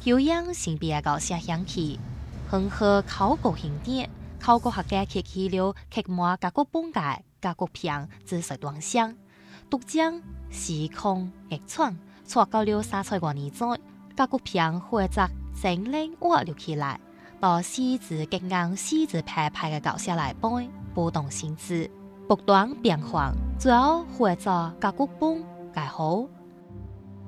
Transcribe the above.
有样性别搞写响起，很好考古形典，考古学家揭起了刻满甲国本界、甲国片知识端详，独将时空逆转，错到了300多年前，甲国片或者整理活了起来，到四字结硬、四字排排的搞写来背，波动性质，不断变化，最后或者甲国本介好。